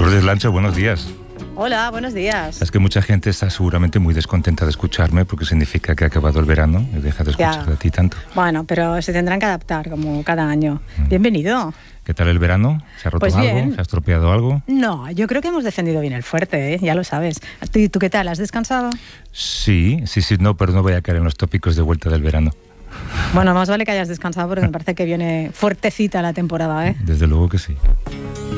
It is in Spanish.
Lourdes Lancho, buenos días. Hola, buenos días. Es que mucha gente está seguramente muy descontenta de escucharme porque significa que ha acabado el verano y deja de escuchar de ti tanto. Bueno, pero se tendrán que adaptar como cada año. Bienvenido. ¿Qué tal el verano? ¿Se ha roto Pues algo? bien. ¿Se ha estropeado algo? No, yo creo que hemos defendido bien el fuerte, ¿eh? Ya lo sabes. ¿Tú qué tal? ¿Has descansado? Sí, no, pero no voy a caer en los tópicos de vuelta del verano. Bueno, más vale que hayas descansado porque me parece que viene fuertecita la temporada, ¿eh? Desde luego que sí.